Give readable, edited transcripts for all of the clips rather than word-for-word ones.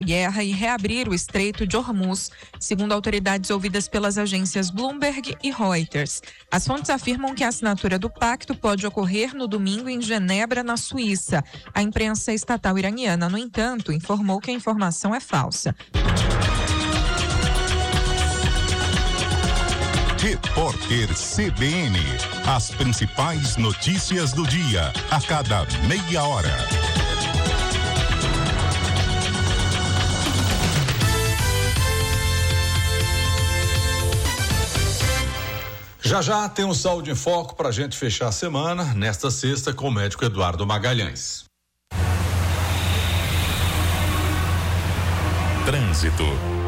guerra e reabrir o Estreito de Hormuz, segundo autoridades ouvidas pelas agências Bloomberg e Reuters. As fontes afirmam que a assinatura do pacto pode ocorrer no domingo em Genebra, na Suíça. A imprensa estatal iraniana, no entanto, informou que a informação é falsa. Repórter CBN. As principais notícias do dia, a cada meia hora. Já tem um Saúde em Foco para a gente fechar a semana, nesta sexta, com o médico Eduardo Magalhães. Trânsito.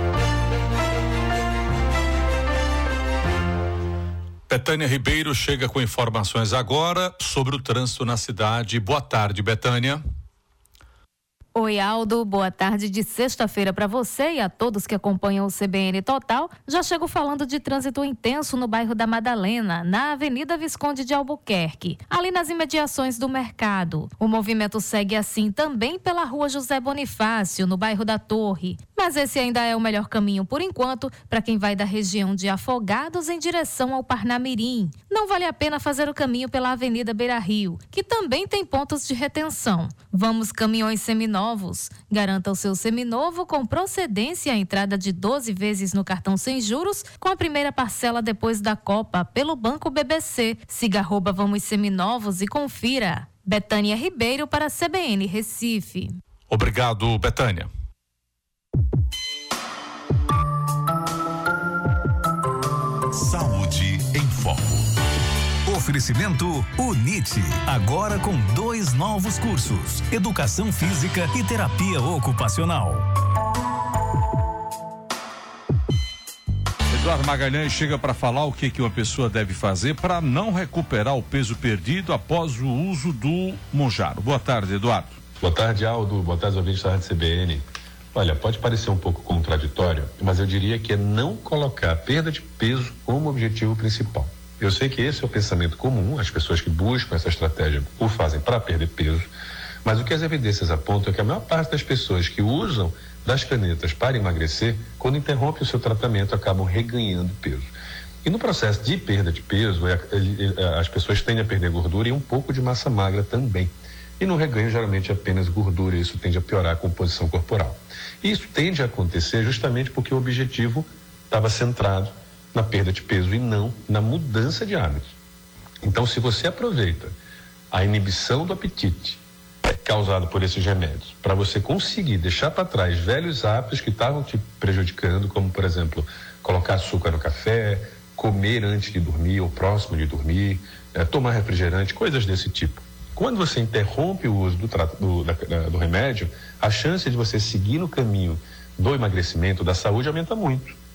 Betânia Ribeiro chega com informações agora sobre o trânsito na cidade. Boa tarde, Betânia. Oi, Aldo, boa tarde de sexta-feira para você e a todos que acompanham o CBN Total. Já chego falando de trânsito intenso no bairro da Madalena, na Avenida Visconde de Albuquerque, ali nas imediações do mercado. O movimento segue assim também pela rua José Bonifácio, no bairro da Torre. Mas esse ainda é o melhor caminho por enquanto para quem vai da região de Afogados em direção ao Parnamirim. Não vale a pena fazer o caminho pela Avenida Beira Rio, que também tem pontos de retenção. Vamos caminhões seminovos. Garanta o seu seminovo com procedência a entrada de 12 vezes no cartão sem juros, com a primeira parcela depois da Copa pelo Banco BBC. Siga @Vamos Seminovos e confira. Betânia Ribeiro para a CBN Recife. Obrigado, Betânia. Saúde em Foco. Oferecimento UNIT, agora com 2 novos cursos: Educação Física e Terapia Ocupacional. Eduardo Magalhães chega para falar o que uma pessoa deve fazer para não recuperar o peso perdido após o uso do Monjaro. Boa tarde, Eduardo. Boa tarde, Aldo. Boa tarde, ouvintes da Rádio CBN. Olha, pode parecer um pouco contraditório, mas eu diria que é não colocar a perda de peso como objetivo principal. Eu sei que esse é o pensamento comum, as pessoas que buscam essa estratégia o fazem para perder peso, mas o que as evidências apontam é que a maior parte das pessoas que usam das canetas para emagrecer, quando interrompem o seu tratamento, acabam reganhando peso. E no processo de perda de peso, as pessoas tendem a perder gordura e um pouco de massa magra também. E no reganho, geralmente, apenas gordura, e isso tende a piorar a composição corporal. E isso tende a acontecer justamente porque o objetivo estava centrado na perda de peso e não na mudança de hábitos. Então, se você aproveita a inibição do apetite causado por esses remédios para você conseguir deixar para trás velhos hábitos que estavam te prejudicando, como, por exemplo, colocar açúcar no café, comer antes de dormir ou próximo de dormir, tomar refrigerante, coisas desse tipo. Quando você interrompe o uso do remédio, a chance de você seguir no caminho do emagrecimento, da saúde, aumenta muito.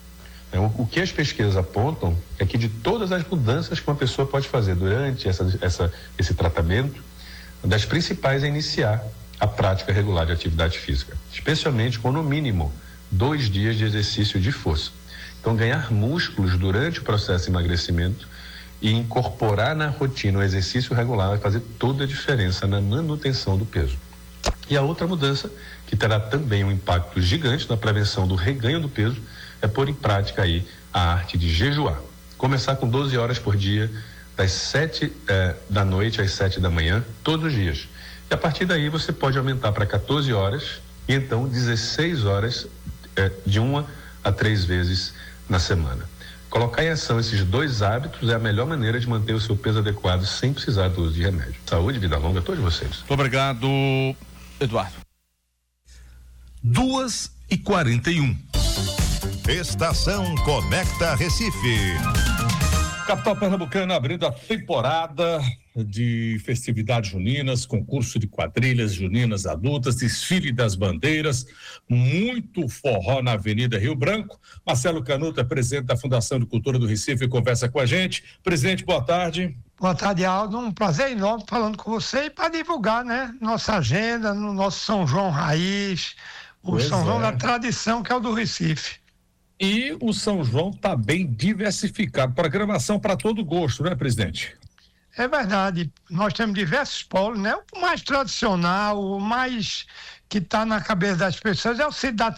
O que as pesquisas apontam é que de todas as mudanças que uma pessoa pode fazer durante esse tratamento, uma das principais é iniciar a prática regular de atividade física, especialmente com no mínimo 2 dias de exercício de força. Então, ganhar músculos durante o processo de emagrecimento e incorporar na rotina o exercício regular vai fazer toda a diferença na manutenção do peso. E a outra mudança, que terá também um impacto gigante na prevenção do reganho do peso, é pôr em prática aí a arte de jejuar. Começar com 12 horas por dia, das 7 da noite às 7 da manhã, todos os dias. E a partir daí você pode aumentar para 14 horas e então 16 horas de 1 a 3 vezes na semana. Colocar em ação esses 2 hábitos é a melhor maneira de manter o seu peso adequado sem precisar do uso de remédio. Saúde e vida longa a todos vocês. Muito obrigado, Eduardo. 2h41. Estação Conecta Recife. Capital pernambucana abrindo a temporada de festividades juninas, concurso de quadrilhas juninas adultas, desfile das bandeiras, muito forró na Avenida Rio Branco. Marcelo Canuto é presidente da Fundação de Cultura do Recife e conversa com a gente. Presidente, boa tarde. Boa tarde, Aldo. Um prazer enorme falando com você e para divulgar, né, nossa agenda no nosso São João Raiz, São João da tradição, que é o do Recife. E o São João está bem diversificado, programação para todo gosto, né, presidente? É verdade, nós temos diversos polos, né? O mais tradicional, o mais que está na cabeça das pessoas é o sítio da